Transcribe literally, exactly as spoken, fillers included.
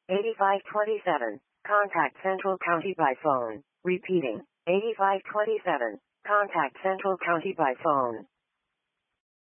eighty-five twenty-seven. Contact Central County by phone. Repeating. eighty-five twenty-seven. Contact Central County by phone.